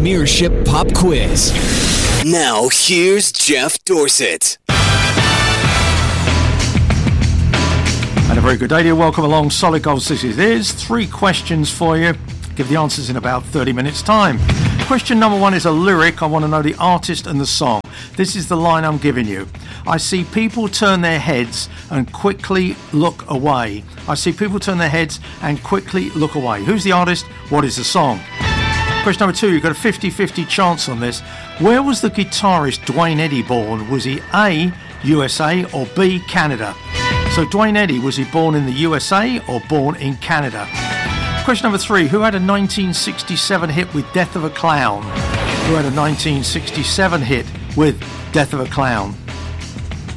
Premiership Pop Quiz. Now, here's Jeff Dorsett. And a very good day to you. Welcome along. Solid Gold City. There's 3 questions for you. Give the answers in about 30 minutes' time. Question number 1 is a lyric. I want to know the artist and the song. This is the line I'm giving you. I see people turn their heads and quickly look away. I see people turn their heads and quickly look away. Who's the artist? What is the song? Question number 2, you've got a 50-50 chance on this. Where was the guitarist Duane Eddy born? Was he A, USA, or B, Canada? So Duane Eddy, was he born in the USA or born in Canada? Question number 3, who had a 1967 hit with Death of a Clown? Who had a 1967 hit with Death of a Clown?